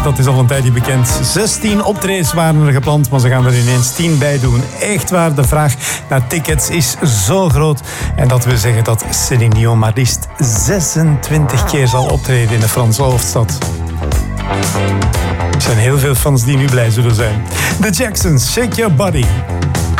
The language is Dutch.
Dat is al een tijdje bekend. 16 optredens waren er gepland, maar ze gaan er ineens 10 bij doen. Echt waar, de vraag naar tickets is zo groot. En dat wil zeggen dat Céline Dion maar liefst 26 keer zal optreden in de Franse hoofdstad. Er zijn heel veel fans die nu blij zullen zijn. The Jacksons, Shake Your Body.